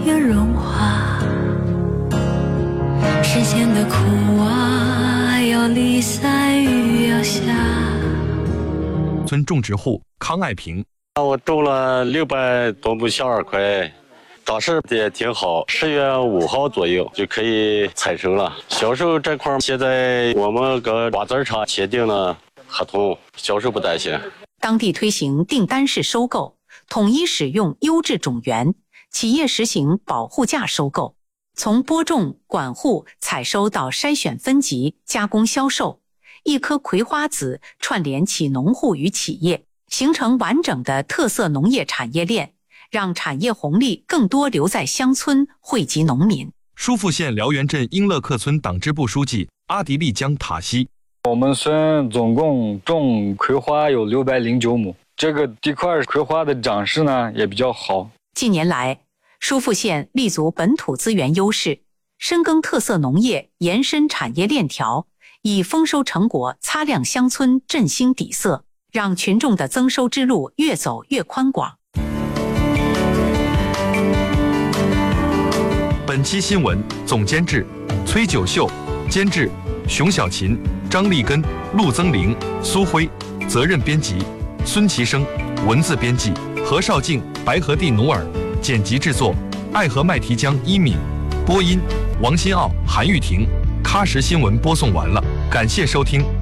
要融化，世间的苦啊，要离散雨要下。 村种植户康爱平， 我种了600多亩向日葵，长势也挺好，10月5号左右就可以采收了。销售这块现在我们跟瓜子厂签订了合同，销售不担心。 当地推行订单式收购，统一使用优质种源，企业实行保护价收购，从播种、管护、采收到筛选分级、加工销售，一颗葵花籽串联起农户与企业，形成完整的特色农业产业链，让产业红利更多留在乡村，惠及农民。 舒富县辽源镇英乐克村党支部书记阿迪丽江塔西， 我们村总共种葵花有609亩，这个地块葵花的长势呢也比较好。 近年来，舒富县立足本土资源优势，深耕特色农业，延伸产业链条，以丰收成果擦亮乡村振兴底色，让群众的增收之路越走越宽广。 本期新闻总监制崔九秀，监制熊小琴、张立根、陆增玲、苏辉，责任编辑孙其生，文字编辑何绍静、白河地努尔，剪辑制作爱河麦提江一敏，播音王新奥、韩玉婷。喀什新闻播送完了，感谢收听。